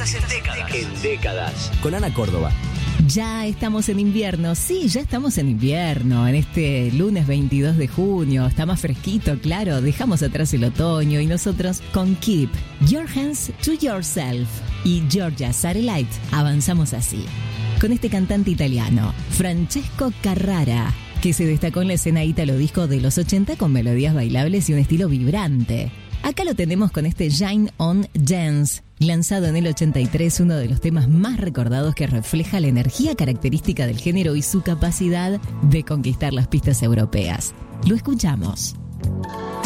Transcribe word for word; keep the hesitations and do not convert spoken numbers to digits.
Décadas en décadas. En décadas. Con Ana Córdoba. Ya estamos en invierno, sí, ya estamos en invierno, en este lunes veintidós de junio, está más fresquito, claro, dejamos atrás el otoño y nosotros con Keep Your Hands to Yourself y Georgia Satellite avanzamos así, con este cantante italiano, Francesco Carrara, que se destacó en la escena ítalo disco de los ochenta con melodías bailables y un estilo vibrante. Acá lo tenemos con este Shine On Dance, lanzado en el ochenta y tres, uno de los temas más recordados que refleja la energía característica del género y su capacidad de conquistar las pistas europeas. Lo escuchamos.